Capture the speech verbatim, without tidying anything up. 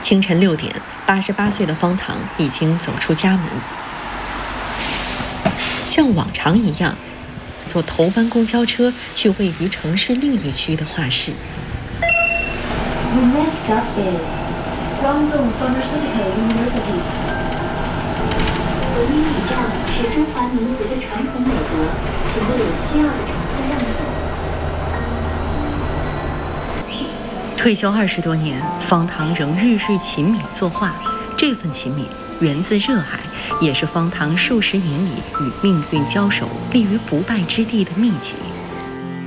清晨六点，八十八岁的方糖已经走出家门，像往常一样，坐头班公交车去位于城市另一区的画室。 The next stop is Guangdong Pharmaceutical University。隔壁一站是中华民族的传统美德，请为有需要的乘客让路。 退休二十多年，方糖仍日日勤勉作画。这份勤勉源自热爱，也是方糖数十年里与命运交手、立于不败之地的秘籍。